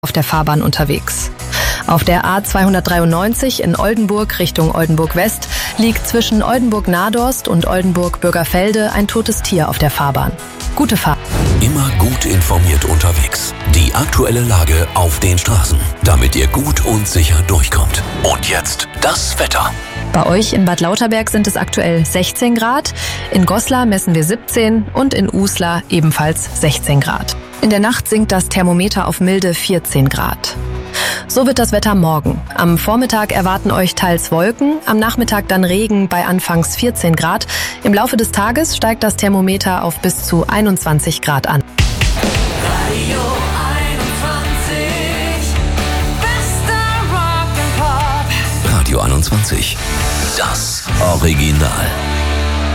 auf der Fahrbahn unterwegs. Auf der A293 in Oldenburg Richtung Oldenburg West liegt zwischen Oldenburg-Nadorst und Oldenburg-Bürgerfelde ein totes Tier auf der Fahrbahn. Gute Fahrt. Immer gut informiert unterwegs. Die aktuelle Lage auf den Straßen, damit ihr gut und sicher durchkommt. Und jetzt das Wetter. Bei euch in Bad Lauterberg sind es aktuell 16 Grad, in Goslar messen wir 17 und in Uslar ebenfalls 16 Grad. In der Nacht sinkt das Thermometer auf milde 14 Grad. So wird das Wetter morgen. Am Vormittag erwarten euch teils Wolken, am Nachmittag dann Regen bei anfangs 14 Grad. Im Laufe des Tages steigt das Thermometer auf bis zu 21 Grad an. Radio 21, bester Rock'n'Pop. Radio 21, das Original.